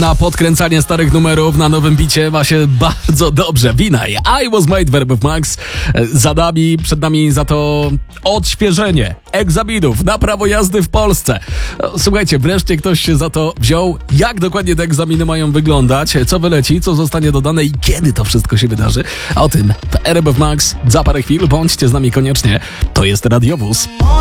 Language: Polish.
Na podkręcanie starych numerów na nowym bicie ma się bardzo dobrze. Winaj, I Was Made, Verbów Max. Za nami, przed nami za to odświeżenie egzaminów na prawo jazdy w Polsce. Słuchajcie, wreszcie ktoś się za to wziął. Jak dokładnie te egzaminy mają wyglądać, co wyleci, co zostanie dodane i kiedy to wszystko się wydarzy. O tym w RMF Max za parę chwil. Bądźcie z nami koniecznie. To jest Radiowóz.